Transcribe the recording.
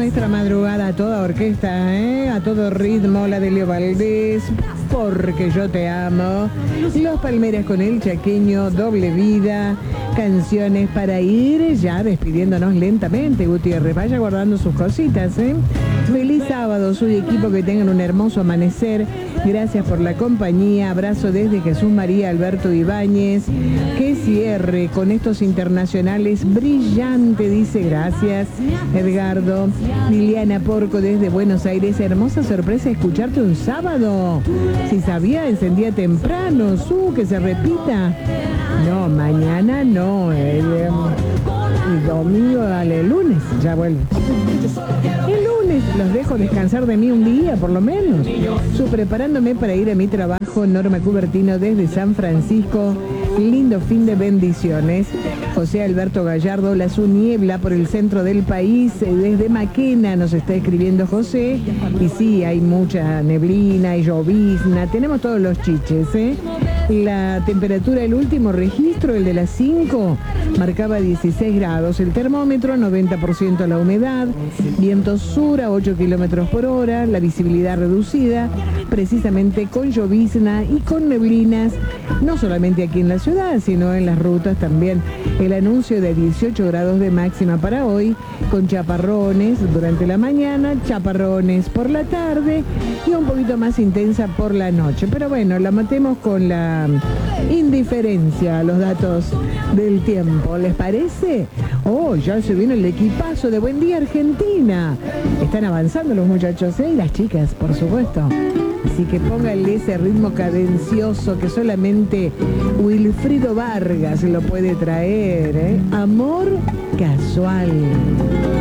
nuestra madrugada a toda orquesta, a todo ritmo, la de Leo Valdés, Porque yo te amo, Los Palmeras con el Chaqueño, Doble Vida, canciones para ir ya despidiéndonos lentamente. Gutiérrez, vaya guardando sus cositas, Feliz sábado, soy equipo, que tengan un hermoso amanecer. Gracias por la compañía. Abrazo desde Jesús María Alberto Ibáñez. Que cierre con estos internacionales brillante, dice. Gracias, Edgardo. Liliana Porco desde Buenos Aires. Hermosa sorpresa escucharte un sábado. Si sabía, encendía temprano. Que se repita. No, mañana no. El domingo, dale, el lunes. Ya vuelve. El lunes los dejo descansar de mí un día, por lo menos. Preparándome para ir a mi trabajo. Norma Cubertino desde San Francisco. Lindo fin de bendiciones. José Alberto Gallardo, la su niebla por el centro del país. Desde Maquena nos está escribiendo José. Y sí, hay mucha neblina y llovizna. Tenemos todos los chiches, La temperatura, el último registro, el de las 5, marcaba 16 grados. El termómetro, 90% la humedad. Viento sur a 8 kilómetros por hora. La visibilidad reducida, precisamente con llovizna y con neblinas. No solamente aquí en la ciudad, sino en las rutas también. El anuncio de 18 grados de máxima para hoy, con chaparrones durante la mañana, chaparrones por la tarde y un poquito más intensa por la noche. Pero bueno, la matemos con la indiferencia a los datos del tiempo. ¿Les parece? Oh, ya se vino el equipazo de Buen Día Argentina. Están avanzando los muchachos, y las chicas, por supuesto. Así que pónganle ese ritmo cadencioso que solamente Wilfrido Vargas lo puede traer, Amor casual.